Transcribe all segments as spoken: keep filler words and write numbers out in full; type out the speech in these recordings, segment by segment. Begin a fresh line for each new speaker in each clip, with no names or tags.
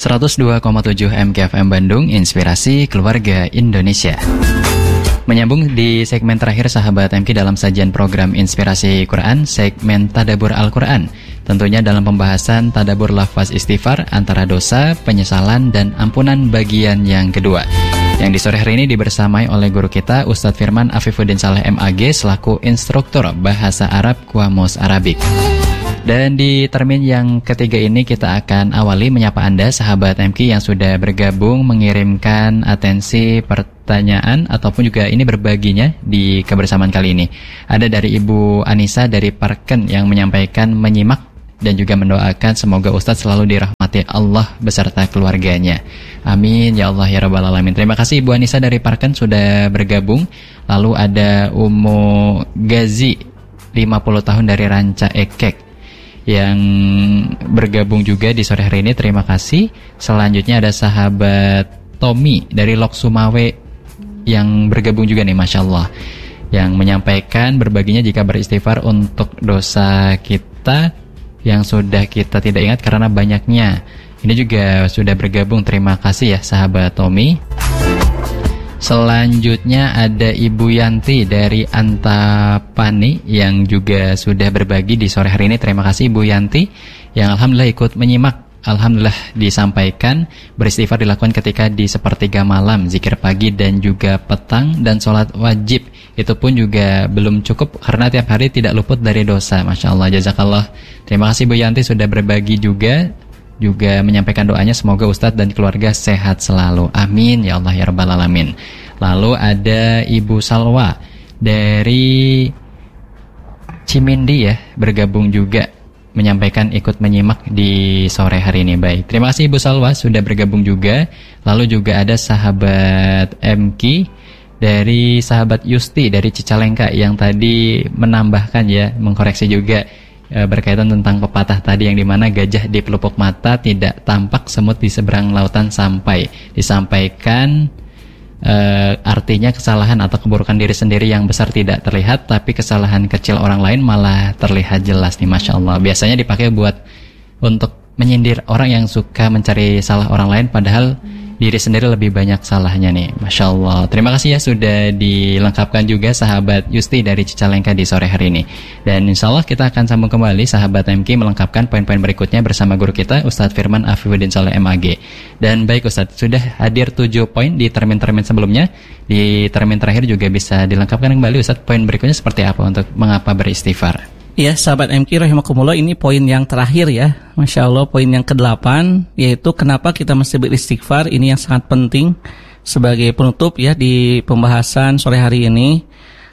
seratus dua koma tujuh M K F M Bandung, Inspirasi Keluarga Indonesia. Menyambung di segmen terakhir sahabat M K dalam sajian program Inspirasi Quran, segmen Tadabur Al-Quran. Tentunya dalam pembahasan Tadabur Lafaz Istighfar antara dosa, penyesalan, dan ampunan bagian yang kedua. Yang di sore hari ini dibersamai oleh guru kita Ustadz Firman Afifuddin Saleh M A G selaku instruktur Bahasa Arab Qamus Arabik. Dan di termin yang ketiga ini kita akan awali menyapa Anda sahabat M K yang sudah bergabung mengirimkan atensi pertanyaan ataupun juga ini berbaginya di kebersamaan kali ini. Ada dari Ibu Anissa dari Parken yang menyampaikan menyimak dan juga mendoakan semoga Ustadz selalu dirahmati Allah beserta keluarganya. Amin ya Allah ya Rabbal Alamin. Terima kasih Ibu Anissa dari Parken sudah bergabung. Lalu ada Umu Gazi lima puluh tahun dari Ranca Ekek yang bergabung juga di sore hari ini. Terima kasih. Selanjutnya ada sahabat Tommy dari Lok Sumawe yang bergabung juga nih, Masya Allah, yang menyampaikan berbaginya jika beristighfar untuk dosa kita yang sudah kita tidak ingat karena banyaknya. Ini juga sudah bergabung. Terima kasih ya sahabat Tommy. Selanjutnya ada Ibu Yanti dari Antapani yang juga sudah berbagi di sore hari ini. Terima kasih Ibu Yanti yang alhamdulillah ikut menyimak. Alhamdulillah disampaikan beristighfar dilakukan ketika di sepertiga malam, zikir pagi dan juga petang, dan sholat wajib. Itu pun juga belum cukup karena tiap hari tidak luput dari dosa. Masya Allah, jazakallah. Terima kasih Bu Yanti sudah berbagi juga Juga menyampaikan doanya semoga Ustadz dan keluarga sehat selalu. Amin ya Allah ya Rabbal Alamin. Lalu ada Ibu Salwa dari Cimindi ya, bergabung juga menyampaikan ikut menyimak di sore hari ini. Baik, terima kasih Ibu Salwa sudah bergabung juga. Lalu juga ada sahabat M K dari sahabat Yusti dari Cicalengka yang tadi menambahkan ya, mengkoreksi juga e, berkaitan tentang pepatah tadi yang dimana gajah di pelupuk mata tidak tampak, semut di seberang lautan sampai. Disampaikan e, artinya kesalahan atau keburukan diri sendiri yang besar tidak terlihat, tapi kesalahan kecil orang lain malah terlihat jelas nih, Masya Allah. Biasanya dipakai buat untuk menyindir orang yang suka mencari salah orang lain padahal diri sendiri lebih banyak salahnya nih, Masya Allah. Terima kasih ya sudah dilengkapkan juga sahabat Yusti dari Cicalengka di sore hari ini. Dan insya Allah kita akan sambung kembali sahabat M K melengkapkan poin-poin berikutnya bersama guru kita Ustadz Firman Afifuddin Saleh M A G. Dan baik Ustadz, sudah hadir tujuh poin di termin-termin sebelumnya. Di termin terakhir juga bisa dilengkapkan kembali Ustadz, poin berikutnya seperti apa untuk mengapa beristighfar.
Ya sahabat M K rahimakumullah, ini poin yang terakhir ya, Masya Allah, poin yang kedelapan, yaitu kenapa kita mesti beristighfar. Ini yang sangat penting sebagai penutup ya di pembahasan sore hari ini.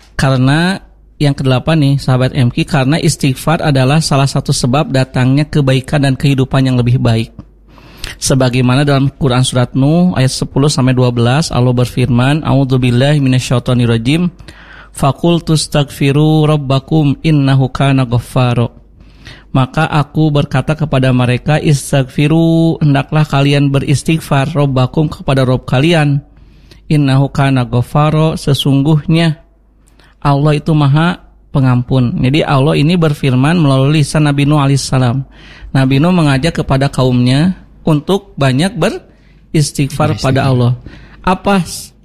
Karena yang kedelapan nih sahabat M K, karena istighfar adalah salah satu sebab datangnya kebaikan dan kehidupan yang lebih baik. Sebagaimana dalam Quran surat Nuh ayat sepuluh sampai dua belas, Allah berfirman, A'udzubillahi minasyaitonirrajim. Fakultu astaghfiru rabbakum innahu kana ghaffaro. Maka aku berkata kepada mereka, istaghfiru, hendaklah kalian beristighfar, rabbakum, kepada Rabb kalian, innahu kana ghaffaro, sesungguhnya Allah itu maha pengampun. Jadi Allah ini berfirman melalui lisan Nabi Nuh alaihissalam. Nabi Nuh mengajak kepada kaumnya untuk banyak beristighfar pada Allah. Apa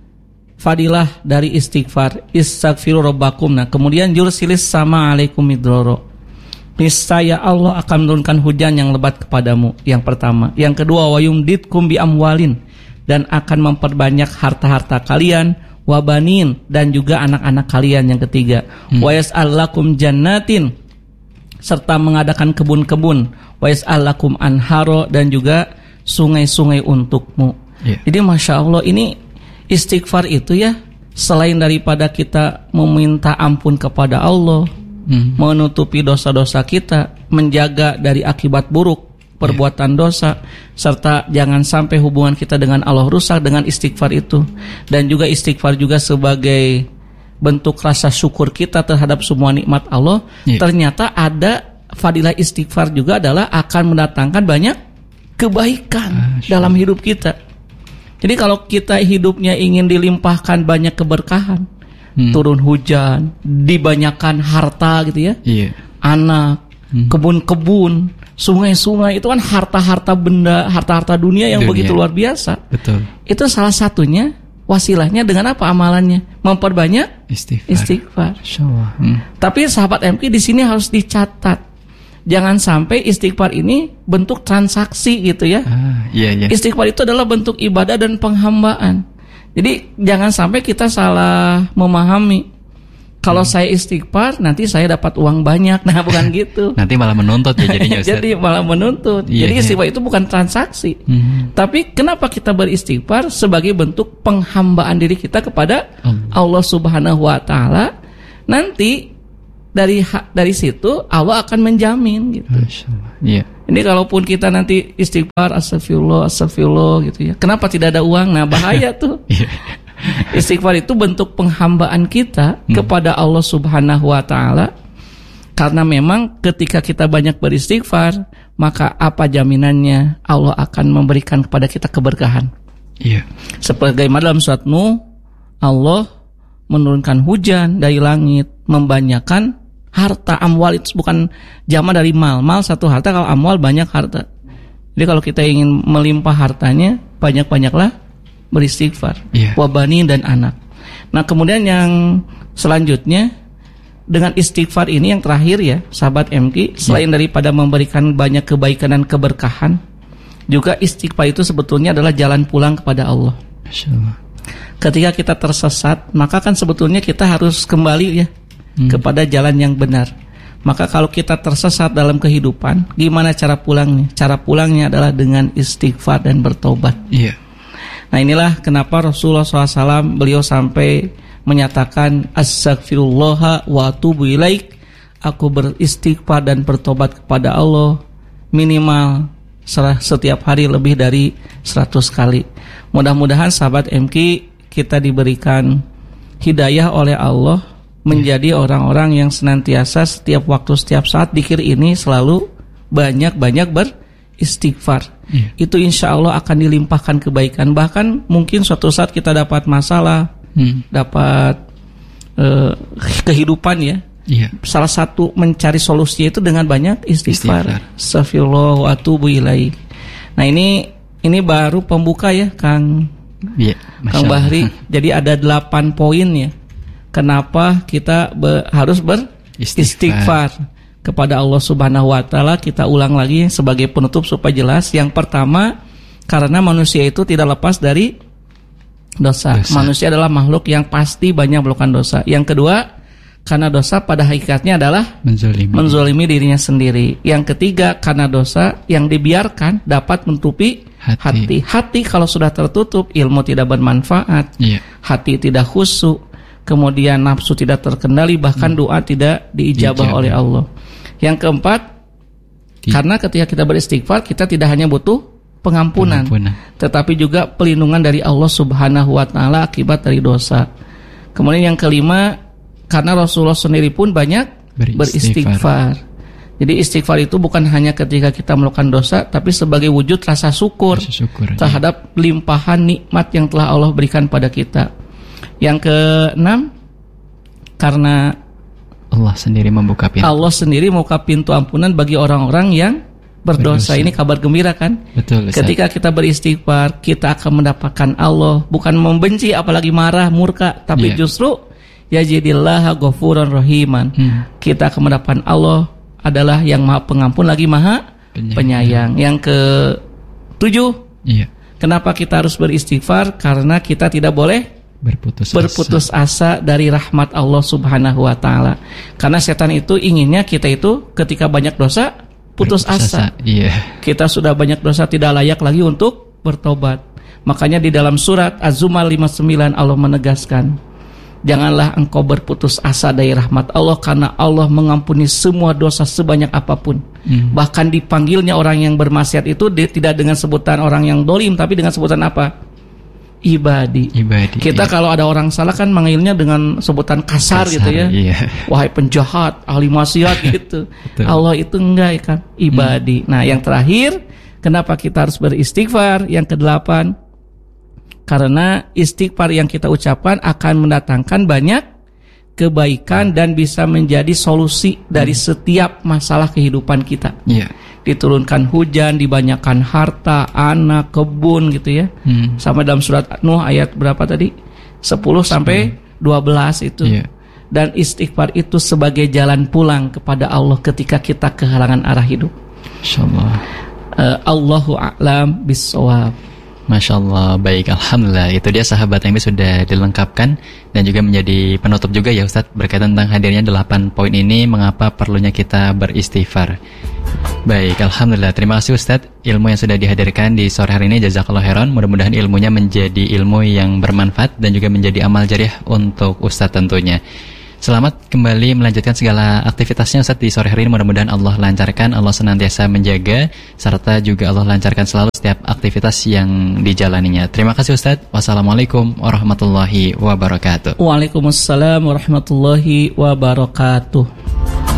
fadilah dari istighfar? Istaghfiru rabbakum. Nah, kemudian yursilis sama alaikum midroro. Niscaya Allah akan menurunkan hujan yang lebat kepadamu. Yang pertama. Yang kedua, wa yumditkum bi amwalin, dan akan memperbanyak harta-harta kalian, wabanin, dan juga anak-anak kalian. Yang ketiga, hmm. wa yas'alakum jannatin, serta mengadakan kebun-kebun, wa yas'alakum anharo, dan juga sungai-sungai untukmu. Yeah. Jadi Masya Allah, ini istighfar itu ya, selain daripada kita meminta ampun kepada Allah, hmm. menutupi dosa-dosa kita, menjaga dari akibat buruk perbuatan yeah. dosa, serta jangan sampai hubungan kita dengan Allah rusak dengan istighfar itu. Dan juga istighfar juga sebagai bentuk rasa syukur kita terhadap semua nikmat Allah. Yeah. Ternyata ada fadilah istighfar juga adalah akan mendatangkan banyak kebaikan ah, dalam hidup kita. Jadi kalau kita hidupnya ingin dilimpahkan banyak keberkahan, hmm. turun hujan, dibanyakan harta gitu ya, yeah. anak, hmm. kebun-kebun, sungai-sungai itu kan harta-harta benda, harta-harta dunia yang dunia. begitu luar biasa.
Betul.
Itu salah satunya wasilahnya dengan apa amalannya? Memperbanyak istighfar. istighfar. Hmm. Tapi sahabat M K di sini harus dicatat. Jangan sampai istighfar ini bentuk transaksi gitu ya.
Ah, iya, iya.
Istighfar itu adalah bentuk ibadah dan penghambaan. Jadi jangan sampai kita salah memahami. Kalau hmm. saya istighfar, nanti saya dapat uang banyak. Nah, bukan gitu.
Nanti malah menuntut ya jadinya, Ustaz.
Jadi malah menuntut. Yeah, Jadi istighfar yeah. itu bukan transaksi. Hmm. Tapi kenapa kita beristighfar? Sebagai bentuk penghambaan diri kita kepada hmm. Allah Subhanahu wa taala. Nanti dari dari situ Allah akan menjamin gitu.
Masyaallah. Iya.
Ini kalaupun kita nanti istighfar, astagfirullah, astagfirullah gitu ya. Kenapa tidak ada uang? Nah, bahaya tuh. Istighfar itu bentuk penghambaan kita hmm. kepada Allah Subhanahu wa taala. Karena memang ketika kita banyak beristighfar, maka apa jaminannya Allah akan memberikan kepada kita keberkahan.
Iya.
Sebagaimana dalam surat Nuh, Allah menurunkan hujan dari langit, membanyakan harta. Amwal itu bukan jama dari mal. Mal satu harta, kalau amwal banyak harta. Jadi kalau kita ingin melimpah hartanya, banyak-banyaklah beristighfar, yeah. wabani dan anak. Nah kemudian yang selanjutnya dengan istighfar ini yang terakhir ya sahabat M K, selain yeah. daripada memberikan banyak kebaikan dan keberkahan, juga istighfar itu sebetulnya adalah jalan pulang kepada Allah.
Masya Allah.
Ketika kita tersesat, maka kan sebetulnya kita harus kembali ya hmm. kepada jalan yang benar. Maka kalau kita tersesat dalam kehidupan, gimana cara pulangnya? Cara pulangnya adalah dengan istighfar dan bertobat.
Iya. Yeah.
Nah inilah kenapa Rasulullah shallallahu alaihi wasallam beliau sampai menyatakan astaghfirullah wa atubu ilaik. Aku beristighfar dan bertobat kepada Allah minimal setiap hari lebih dari seratus kali. Mudah-mudahan sahabat M K kita diberikan hidayah oleh Allah menjadi orang-orang yang senantiasa setiap waktu setiap saat dzikir ini selalu banyak-banyak beristighfar. Yeah. Itu insya Allah akan dilimpahkan kebaikan. Bahkan mungkin suatu saat kita dapat masalah, hmm. dapat uh, kehidupan ya. Yeah. Salah satu mencari solusinya itu dengan banyak istighfar. Astagfirullah wa atubu ilaih. Nah ini ini baru pembuka ya Kang yeah, Kang Bahri. Jadi ada delapan poin ya. Kenapa kita be, harus beristighfar kepada Allah Subhanahu wa taala. Kita ulang lagi sebagai penutup supaya jelas. Yang pertama, karena manusia itu tidak lepas dari dosa. dosa. Manusia adalah makhluk yang pasti banyak melakukan dosa. Yang kedua, karena dosa pada hakikatnya adalah menzolimi, menzolimi dirinya sendiri. Yang ketiga, karena dosa yang dibiarkan dapat menutupi hati. Hati, hati kalau sudah tertutup, ilmu tidak bermanfaat. Yeah. Hati tidak khusyuk. Kemudian nafsu tidak terkendali, bahkan hmm. doa tidak diijabah Dijabah. oleh Allah. Yang keempat, Di. karena ketika kita beristighfar, kita tidak hanya butuh pengampunan, pengampunan, tetapi juga pelindungan dari Allah Subhanahu wa taala akibat dari dosa. Kemudian yang kelima, karena Rasulullah sendiri pun banyak beristighfar. beristighfar. Jadi istighfar itu bukan hanya ketika kita melakukan dosa, tapi sebagai wujud rasa syukur, rasa syukur terhadap ya. limpahan nikmat yang telah Allah berikan pada kita. Yang keenam, karena
Allah sendiri membuka pintu.
Allah sendiri membuka pintu ampunan bagi orang-orang yang berdosa. berdosa. Ini kabar gembira kan? Betul. Ustaz. Ketika kita beristighfar, kita akan mendapatkan Allah, bukan membenci apalagi marah, murka, tapi yeah. justru yajidillaha ghafuran rahiman. Hmm. Kita akan mendapatkan Allah adalah yang Maha Pengampun lagi Maha Penyayang. Penyayang. Yang ketujuh, yeah. kenapa kita harus beristighfar? Karena kita tidak boleh berputus, berputus asa. asa dari rahmat Allah Subhanahu wa taala. Karena setan itu inginnya kita itu ketika banyak dosa putus, putus asa. asa. Iya. Kita sudah banyak dosa, tidak layak lagi untuk bertobat. Makanya di dalam surat Az-Zumar lima puluh sembilan Allah menegaskan, janganlah engkau berputus asa dari rahmat Allah, karena Allah mengampuni semua dosa sebanyak apapun. Hmm. Bahkan dipanggilnya orang yang bermaksiat itu tidak dengan sebutan orang yang dolim, tapi dengan sebutan apa? Ibadi. Ibadi. Kita iya. kalau ada orang salah kan manggilnya dengan sebutan kasar, kasar gitu ya. Iya. Wahai penjahat, ahli maksiat gitu. Allah itu enggak kan, ibadi. Hmm. Nah, yang terakhir, kenapa kita harus beristighfar? Yang kedelapan, karena istighfar yang kita ucapkan akan mendatangkan banyak kebaikan dan bisa menjadi solusi dari setiap masalah kehidupan kita. Iya. diturunkan hujan, dibanyakan harta, anak, kebun gitu ya. Hmm. Sama dalam surat Nuh ayat berapa tadi? sepuluh sampai dua belas itu. Yeah. Dan istighfar itu sebagai jalan pulang kepada Allah ketika kita kehilangan arah hidup. Insyaallah. Uh, Allahu a'lam bis-shawab.
Masya Allah, baik, Alhamdulillah. Itu dia sahabat M K sudah dilengkapkan dan juga menjadi penutup juga ya Ustadz berkaitan tentang hadirnya delapan poin ini, mengapa perlunya kita beristighfar. Baik, Alhamdulillah. Terima kasih Ustadz ilmu yang sudah dihadirkan di sore hari ini. Jazakallah khairan. Mudah-mudahan ilmunya menjadi ilmu yang bermanfaat dan juga menjadi amal jariah untuk Ustadz tentunya. Selamat kembali melanjutkan segala aktivitasnya Ustadz di sore hari ini. Mudah-mudahan Allah lancarkan, Allah senantiasa menjaga, serta juga Allah lancarkan selalu setiap aktivitas yang dijalaninya. Terima kasih Ustadz. Wassalamualaikum warahmatullahi wabarakatuh.
Waalaikumsalam warahmatullahi wabarakatuh.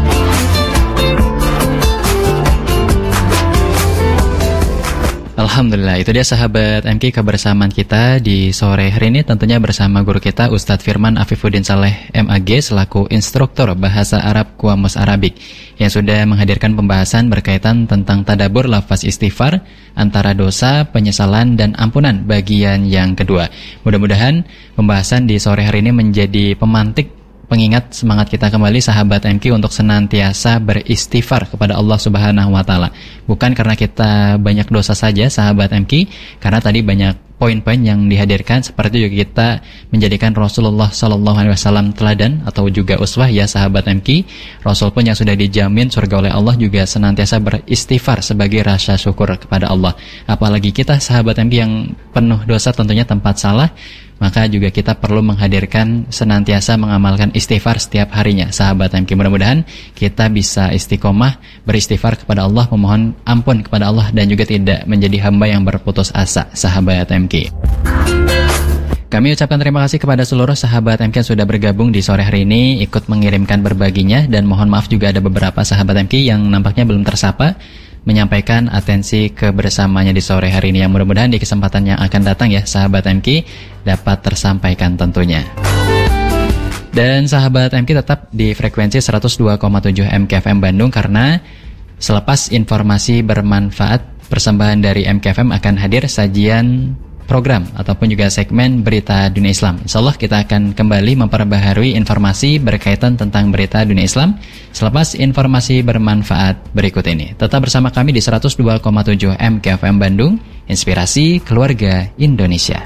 Alhamdulillah, itu dia sahabat M K kebersamaan kita di sore hari ini, tentunya bersama guru kita Ustadz Firman Afifuddin Saleh M A G selaku instruktur Bahasa Arab Qamus Arabik yang sudah menghadirkan pembahasan berkaitan tentang tadabbur lafaz istighfar antara dosa, penyesalan dan ampunan bagian yang kedua. Mudah-mudahan pembahasan di sore hari ini menjadi pemantik pengingat semangat kita kembali sahabat M K untuk senantiasa beristighfar kepada Allah Subhanahu wa taala. Bukan karena kita banyak dosa saja sahabat M K, karena tadi banyak poin-poin yang dihadirkan seperti juga kita menjadikan Rasulullah sallallahu alaihi wasallam teladan atau juga uswah ya sahabat M K. Rasul pun yang sudah dijamin surga oleh Allah juga senantiasa beristighfar sebagai rasa syukur kepada Allah. Apalagi kita sahabat M K yang penuh dosa tentunya tempat salah, maka juga kita perlu menghadirkan senantiasa mengamalkan istighfar setiap harinya sahabat M K. Mudah-mudahan kita bisa istiqomah beristighfar kepada Allah, memohon ampun kepada Allah dan juga tidak menjadi hamba yang berputus asa sahabat M K. Kami ucapkan terima kasih kepada seluruh sahabat M K yang sudah bergabung di sore hari ini, ikut mengirimkan berbaginya, dan mohon maaf juga ada beberapa sahabat M K yang nampaknya belum tersapa menyampaikan atensi kebersamanya di sore hari ini, yang mudah-mudahan di kesempatan yang akan datang ya sahabat M K dapat tersampaikan tentunya. Dan sahabat M K tetap di frekuensi seratus dua koma tujuh M K F M Bandung, karena selepas informasi bermanfaat persembahan dari M K F M akan hadir sajian program ataupun juga segmen berita dunia Islam. Insyaallah kita akan kembali memperbaharui informasi berkaitan tentang berita dunia Islam selepas informasi bermanfaat berikut ini. Tetap bersama kami di seratus dua koma tujuh M K F M Bandung, inspirasi keluarga Indonesia.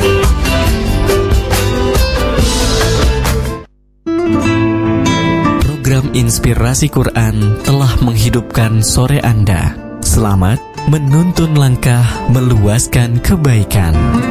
Program Inspirasi Quran telah menghidupkan sore Anda. Selamat menuntun langkah meluaskan kebaikan.